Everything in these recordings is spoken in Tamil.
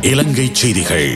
இலங்கை செய்திகள்.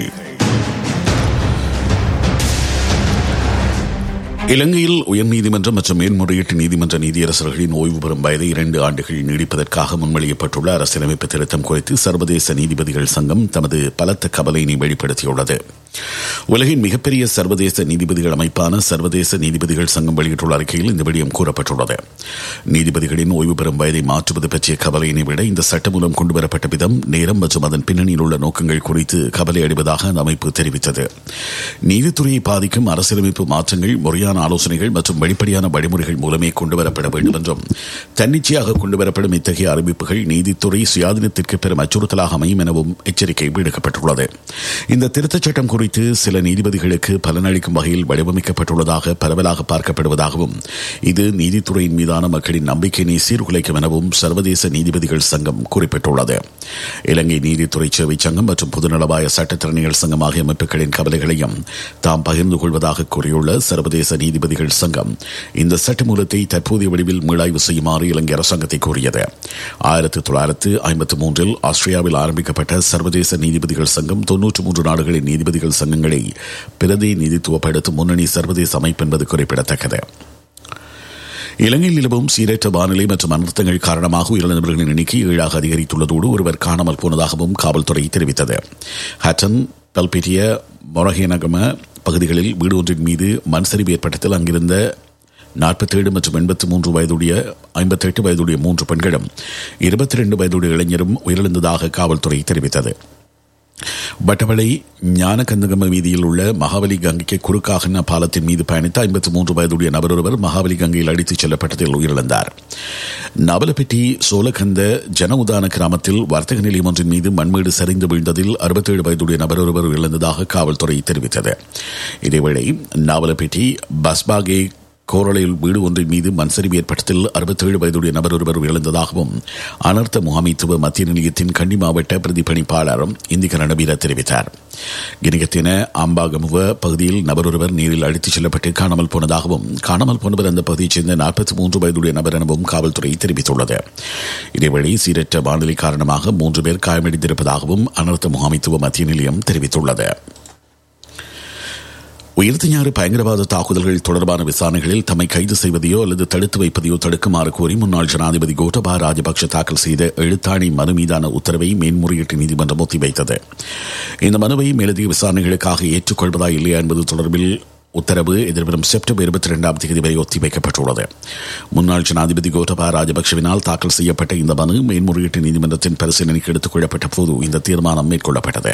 இலங்கையில் உயர்நீதிமன்றம் மற்றும் மேன்முறையீட்டு நீதிமன்ற நீதியரசர்களின் ஓய்வு பெறும் வயதை 2 ஆண்டுகள் நீடிப்பதற்காக முன்மொழியப்பட்டுள்ள அரசியலமைப்பு திருத்தம் குறித்து சர்வதேச நீதிபதிகள் சங்கம் தமது பலத்த கவலையினை வெளிப்படுத்தியுள்ளது. உலகின் மிகப்பெரிய சர்வதேச நீதிபதிகள் அமைப்பான சர்வதேச நீதிபதிகள் சங்கம் வெளியிட்டுள்ள அறிக்கையில் இந்த விடயம் கூறப்பட்டுள்ளது. நீதிபதிகளின் ஓய்வு பெறும் வயதை மாற்றுவது பற்றிய கவலையினை விட இந்த சட்டம் மூலம் கொண்டுவரப்பட்ட விதம், நேரம் மற்றும் அதன் பின்னணியில் உள்ள நோக்கங்கள் குறித்து கவலை அடைவதாக அந்த அமைப்பு தெரிவித்தது. நீதித்துறையை பாதிக்கும் அரசியலமைப்பு மாற்றங்கள் முறையான ஆலோசனைகள் மற்றும் வெளிப்படையான வழிமுறைகள் மூலமே கொண்டுவரப்பட வேண்டும் என்றும், தன்னிச்சையாக கொண்டுவரப்படும் இத்தகைய அறிவிப்புகள் நீதித்துறை சுயாதீனத்திற்கு பெரும் அச்சுறுத்தலாக அமையும் எனவும் எச்சரிக்கை விடுக்கப்பட்டுள்ளது. இந்த திருத்தச் சட்டம் குறித்து சில நீதிபதிகளுக்கு பலனளிக்கும் வகையில் வடிவமைக்கப்பட்டுள்ளதாக பரவலாக பார்க்கப்படுவதாகவும், இது நீதித்துறையின் மீதான மக்களின் நம்பிக்கையினை சீர்குலைக்கும் எனவும் சர்வதேச நீதிபதிகள் சங்கம் குறிப்பிட்டுள்ளது. இலங்கை நீதித்துறை சேவை சங்கம் மற்றும் பொதுநலவாய சட்டத்திறனிகள் சங்கம் ஆகிய அமைப்புகளின் கவலைகளையும் தாம் பகிர்ந்து கொள்வதாக கூறியுள்ள சர்வதேச நீதிபதிகள் சங்கம் இந்த சட்டமூலத்தை தற்போதைய வடிவில் மீளாய்வு செய்யுமாறு இலங்கை அரசாங்கத்தை கோரியது. 1953 ஆஸ்திரியாவில் ஆரம்பிக்கப்பட்ட சர்வதேச நீதிபதிகள் சங்கம் 93 நாடுகளின் நீதிபதிகள் சங்கங்களை பிரதிநிதித்துவப்படுத்தும் முன்னணி சர்வதேச அமைப்பு என்பது குறிப்பிடத்தக்கது. இலங்கையில் நிலவும் சீரற்ற வானிலை மற்றும் அனர்த்தங்கள் காரணமாக உயிரிழந்தவர்களின் எண்ணிக்கை 7 அதிகரித்துள்ளதோடு ஒருவர் காணாமல் போனதாகவும் காவல்துறை தெரிவித்தது. ஹட்டன், பல்பிட்டிய, மொரஹேனகம பகுதிகளில் வீடு ஒன்றின் மீது மண் சரிவு ஏற்பட்டதில் அங்கிருந்த 47 மற்றும் 83 வயதுடைய 58 வயதுடைய 3 பெண்களும் 22 வயதுடைய இளைஞரும் உயிரிழந்ததாக காவல்துறை தெரிவித்தது. பட்டவளை ஞானகந்தகம வீதியில் உள்ள மகாவலி கங்கைக்கு குறுக்காக பாலத்தின் மீது பயணித்த 53 வயதுடைய நபர் ஒருவர் மகாவலி கங்கையில் அடித்துச் செல்லப்பட்டதில் உயிரிழந்தார். நவலப்பிட்டி சோலகந்த ஜன உதான கிராமத்தில் வர்த்தக நிலையம் ஒன்றின் மீது மண்மேடு சரிந்து வீழ்ந்ததில் 67 வயதுடைய நபர் ஒருவர் உயிரிழந்ததாக காவல்துறை தெரிவித்தது. இதேவேளை நவலப்பிட்டி பஸ்பாகே கோரளையில் வீடு ஒன்றின் மீது மண்சரிவு ஏற்பட்டதில் 67 வயதுடைய நபர் ஒருவர் உயிரிழந்ததாகவும் அனர்த்த முகாமைத்துவ மத்திய நிலையத்தின் கண்டி மாவட்ட பிரதிபலிப்பாளர் இந்திக ரணவீர தெரிவித்தார். கினிகத்தின அம்பாகமுவ பகுதியில் நபர் ஒருவர் நீரில் அடித்துச் செல்லப்பட்டு காணாமல் போனதாகவும், காணாமல் போனவர் அந்த பகுதியைச் சேர்ந்த 43 வயதுடைய நபர் எனவும் காவல்துறை தெரிவித்துள்ளது. இதேவேளை சீரற்ற வானிலை காரணமாக 3 பேர் காயமடைந்திருப்பதாகவும் அனர்த்த முகாமைத்துவ மத்திய நிலையம் தெரிவித்துள்ளது. உயிர்த்திஞாறு பயங்கரவாத தாக்குதல்கள் தொடர்பான விசாரணைகளில் தம்மை கைது செய்வதையோ அல்லது தடுத்து வைப்பதையோ தடுக்குமாறு கோரி முன்னாள் ஜனாதிபதி கோட்டபாய ராஜபக்ஷ தாக்கல் செய்த எழுத்தாணி மனு மீதான உத்தரவை மேன்முறையீட்டு நீதிமன்றம் ஒத்திவைத்தது. இந்த மனுவை மேலதிக விசாரணைகளுக்காக ஏற்றுக்கொள்வதா இல்லையா என்பது தொடர்பில் உத்தரவு எதிர்வரும் செப்டம்பர் 22ஆம் தேதி வரை ஒத்திவைக்கப்பட்டுள்ளது. முன்னாள் ஜனாதிபதி கோட்டபாய ராஜபக்ஷவினால் தாக்கல் செய்யப்பட்ட இந்த மனு மேன்முறையீட்டு நீதிமன்றத்தின் பரிசீலனைக்கு எடுத்துக் கொள்ளப்பட்ட போது இந்த தீர்மானம் மேற்கொள்ளப்பட்டது.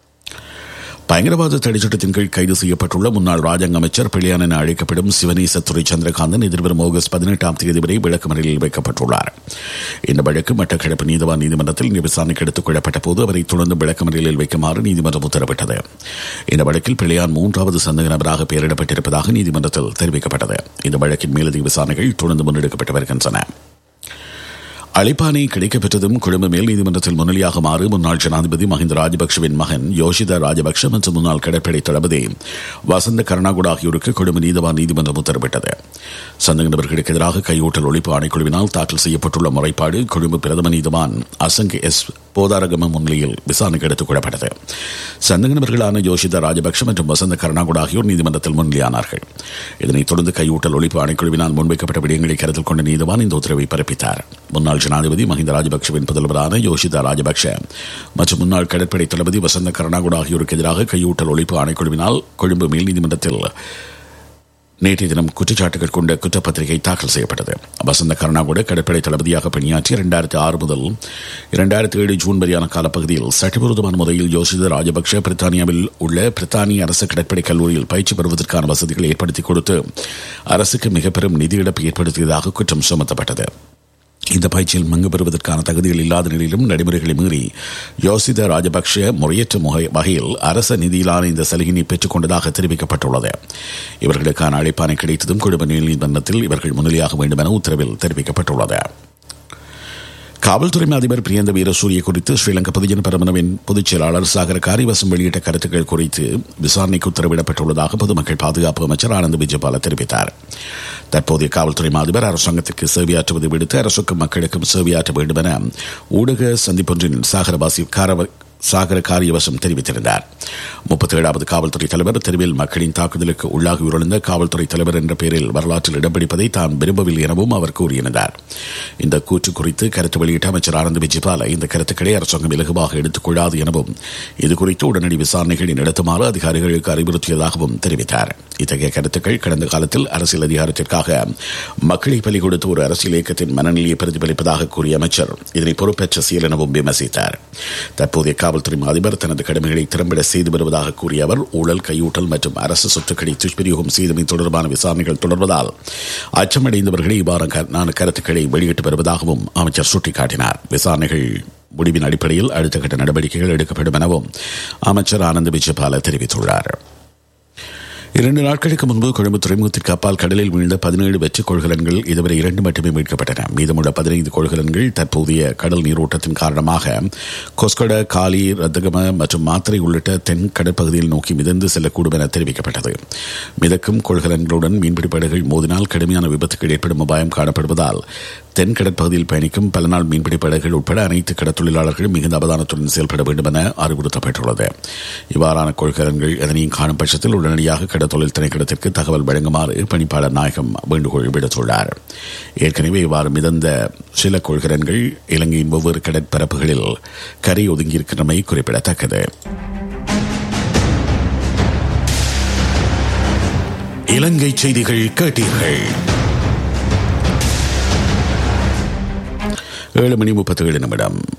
பயங்கரவாத தடைச்சட்டத்தின் கீழ் கைது செய்யப்பட்டுள்ள முன்னாள் ராஜாங்க அமைச்சர் பிள்ளையான் என அழைக்கப்படும் சிவனேசத்துறை சந்திரகாந்தன் எதிர்வரும் ஆகஸ்ட் 18ஆம் தேதி வரை விளக்கமறியலில் வைக்கப்பட்டுள்ளார். இந்த வழக்கு மட்டக்களப்பு நீதவான் நீதிமன்றத்தில் விசாரணைக்கு எடுத்துக் கொள்ளப்பட்ட போது அவரை தொடர்ந்து விளக்கமறியலில் வைக்குமாறு நீதிமன்றம் உத்தரவிட்டது. இந்த வழக்கில் பிள்ளையான் 3வது சந்தேக நபராக பெயரிடப்பட்டிருப்பதாக நீதிமன்றத்தில் தெரிவிக்கப்பட்டது. இந்த வழக்கின் மேலதிக விசாரணைகள் தொடர்ந்து முன்னெடுக்கப்பட்டு வருகின்றன. அழைப்பாணை கிடைக்கப்பெற்றதும் கொழும்பு மேல் நீதிமன்றத்தில் முன்னிலையாகுமாறு முன்னாள் ஜனாதிபதி மஹிந்த ராஜபக்ஷவின் மகன் யோஷித ராஜபக்ஷ மற்றும் முன்னாள் கடற்படை தளபதி வசந்த கருணாகுட ஆகியோருக்கு கொழும்பு நீதவான் நீதிமன்றம் உத்தரவிட்டது. சந்தேக நபர்களுக்கு எதிராக கையூட்டல் ஒழிப்பு ஆணைக்குழுவினால் தாக்கல் செய்யப்பட்டுள்ள முறைப்பாடு கொழும்பு பிரதம நீதிவான் அசங்க எஸ் போதாரகம முன்னிலையில் விசாரணைக்கு எடுத்துக் கொள்ளப்பட்டது. சந்தேக நபர்களான யோஷித ராஜபக்ஷ மற்றும் வசந்த கருணாகுட ஆகியோர் நீதிமன்றத்தில் முன்னிலையானார்கள். இதனைத் தொடர்ந்து கையூட்டல் ஒழிப்பு ஆணைக்குழுவினால் முன்வைக்கப்பட்ட விடயங்களை கருத்தில் கொண்ட நீதிவான் இந்த உத்தரவை பிறப்பித்தார். முன்னாள் ஜனாதிபதி மஹிந்த ராஜபக்ஷவின் புதல்வரான யோஷிதா ராஜபக்ஷ மற்றும் முன்னாள் கடற்படை தளபதி வசந்த கருணாகுட ஆகியோருக்கு எதிராக கையூட்டல் ஒழிப்பு ஆணைக்குழுவினால் கொழும்பு மேல் நீதிமன்றத்தில் நேற்றைய தினம் குற்றச்சாட்டுகள் கொண்ட குற்றப்பத்திரிகை தாக்கல் செய்யப்பட்டது. வசந்த கருணாகுட கடற்படை தளபதியாக பணியாற்றி 2006 முதல் 2007 ஜூன் வரையான காலப்பகுதியில் சட்டவிரோதமான முறையில் யோஷித ராஜபக்ஷ பிரித்தானியாவில் உள்ள பிரித்தானிய அரசு கடற்படை கல்லூரியில் பயிற்சி பெறுவதற்கான வசதிகளை ஏற்படுத்தி கொடுத்து அரசுக்கு மிக பெரும் நிதி இழப்பு ஏற்படுத்தியதாக குற்றம் சுமத்தப்பட்டது. இந்த பயிற்சியில் பங்கு பெறுவதற்கான தகுதிகள் இல்லாத நிலையிலும் நடைமுறைகளை மீறி யோசித ராஜபக்ஷ முறையற்ற வகையில் அரச நிதியிலான இந்த சலுகையை பெற்றுக் கொண்டதாக தெரிவிக்கப்பட்டுள்ளது. இவர்களுக்கான அழைப்பாணை கிடைத்ததும் கொழும்பு நீதிமன்றத்தில் இவர்கள் முன்னிலையாக வேண்டும் என உத்தரவில் தெரிவிக்கப்பட்டுள்ளது. காவல்துறை அதிபர் பிரியந்த வீரசூரிய குறித்து ஸ்ரீலங்கா பொதுஜன பெரமுனவின் பொதுச் செயலாளர் சாகர காரிவசம் வெளியிட்ட கருத்துக்கள் குறித்து விசாரணைக்கு உத்தரவிடப்பட்டுள்ளதாக பொதுமக்கள் பாதுகாப்பு அமைச்சர் ஆனந்த் விஜயபால தெரிவித்தார். தற்போதைய காவல்துறை அதிபர் அரசாங்கத்திற்கு சேவையாற்றுவதை விடுத்து அரசுக்கும் மக்களுக்கும் சேவையாற்ற வேண்டும் என ஊடக சந்திப்பொன்றின் சாகரவாசி சாகர காரியவசம் தெரிவித்திருந்தார். 37வது காவல்துறை தலைவர் தெருவில் மக்களின் தாக்குதலுக்கு உள்ளாகி உருழ்ந்த காவல்துறை தலைவர் என்ற பெயரில் வரலாற்றில் இடம் பிடிப்பதை தான் விரும்பவில்லை எனவும் அவர் கூறியிருந்தார். இந்த கூற்று குறித்து கருத்து வெளியிட்ட அமைச்சர் ஆனந்த் விஜயபால இந்த கருத்துக்களை அரசாங்கம் இலகுவாக எடுத்துக் கொள்ளாது எனவும் இதுகுறித்து உடனடி விசாரணைகளை நடத்துமாறு அதிகாரிகளுக்கு அறிவுறுத்தியதாகவும் தெரிவித்தார். இத்தகைய கருத்துக்கள் கடந்த காலத்தில் அரசியல் அதிகாரத்திற்காக மக்களை பலி கொடுத்த ஒரு அரசியல் இயக்கத்தின் மனநிலையை பிரதிபலிப்பதாக கூறிய அமைச்சர் இதனை பொறுப்பேற்ற செயல் எனவும் விமர்சித்தார். தற்போதைய காவல்துறை அதிபர் தனது கடமைகளை திறம்பட செய்து வருவதாக கூறிய அவர் ஊழல், கையூட்டல் மற்றும் அரசு சொத்துக்களை துஷ்பிரயோகம் செய்தமை தொடர்பான விசாரணைகள் தொடர்வதால் அச்சமடைந்தவர்களை இவ்வாறான கருத்துக்களை வெளியிட்டு வருவதாகவும் அமைச்சர் சுட்டிக்காட்டினார். விசாரணைகள் முடிவின் அடிப்படையில் அடுத்த கட்ட நடவடிக்கைகள் எடுக்கப்படும் எனவும் அமைச்சர் ஆனந்த் விஜயபால தெரிவித்துள்ளார். 2 நாட்களுக்கு முன்பு கொழும்பு துறைமுகத்திற்கு அப்பால் கடலில் வீழ்ந்த 17 வெற்றி கொள்கலன்கள் இதுவரை 2 மட்டுமே மீட்கப்பட்டன. மீதமுள்ள 15 கொள்கலன்கள் தற்போதைய கடல் நீரோட்டத்தின் காரணமாக கொஸ்கொட, காலி, ரத்தகம மற்றும் மாத்திரை உள்ளிட்ட தென் கடற்பகுதியில் நோக்கி மிதந்து செல்லக்கூடும் என தெரிவிக்கப்பட்டது. மிதக்கும் கொள்கலன்களுடன் மீன்பிடி படகுகள் மோதினால் கடுமையான விபத்துகள் ஏற்படும் அபாயம் காணப்படுவதால் தென் கடற்பகுதியில் பயணிக்கும் பல நாள் மீன்பிடி படகுகள் உட்பட அனைத்து கடற்தொழிலாளர்களும் மிகுந்த அவதானத்துடன் செயல்பட வேண்டும் என அறிவுறுத்தப்பட்டுள்ளது. இவ்வாறான கொள்கலன்கள் எதனையும் காணும் பட்சத்தில் உடனடியாக கடற்தொழில் திணைக்களத்திற்கு தகவல் வழங்குமாறு பணிப்பாளர் நாயகம் வேண்டுகோள் விடுத்துள்ளார். ஏற்கனவே இவ்வாறு மிதந்த சில கொள்கலன்கள் இலங்கையின் ஒவ்வொரு கடற்பரப்புகளில் கரை ஒதுங்கியிருக்கின்றமை குறிப்பிடத்தக்கது. இலங்கை செய்திகள் கேட்டீர்கள். 7:37